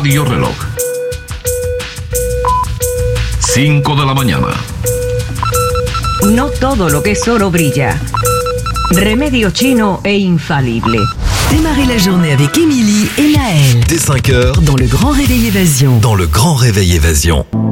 Radio Reloj. 5 de la mañana. No todo lo que es oro brilla. Remedio chino e infalible. Démarrez la journée avec Émilie et Naël. Dès 5h, Dans le Grand Réveil Évasion. dans le Grand Réveil Évasion.